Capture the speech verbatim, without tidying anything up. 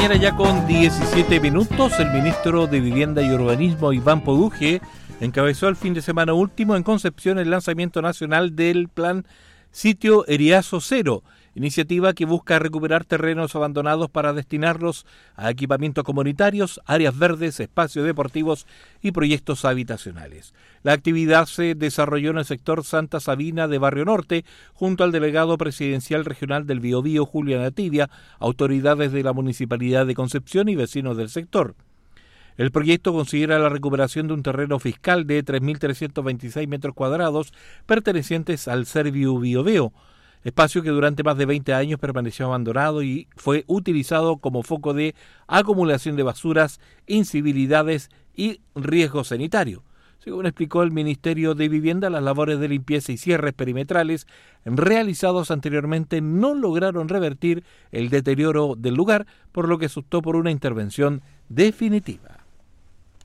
Era ya con diecisiete minutos, el ministro de Vivienda y Urbanismo, Iván Poduje, encabezó el fin de semana último en Concepción el lanzamiento nacional del plan Sitio Eriazo Cero, iniciativa que busca recuperar terrenos abandonados para destinarlos a equipamientos comunitarios, áreas verdes, espacios deportivos y proyectos habitacionales. La actividad se desarrolló en el sector Santa Sabina de Barrio Norte, junto al delegado presidencial regional del Biobío, Julián Ativia, autoridades de la Municipalidad de Concepción y vecinos del sector. El proyecto considera la recuperación de un terreno fiscal de tres mil trescientos veintiséis metros cuadrados pertenecientes al Serviu Biobío, espacio que durante más de veinte años permaneció abandonado y fue utilizado como foco de acumulación de basuras, incivilidades y riesgo sanitario. Según explicó el Ministerio de Vivienda, las labores de limpieza y cierres perimetrales realizados anteriormente no lograron revertir el deterioro del lugar, por lo que se optó por una intervención definitiva.